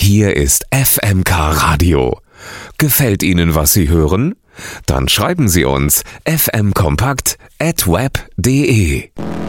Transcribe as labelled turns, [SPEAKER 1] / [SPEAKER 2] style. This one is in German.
[SPEAKER 1] Hier ist FMK Radio. Gefällt Ihnen, was Sie hören? Dann schreiben Sie uns fmkompakt@web.de.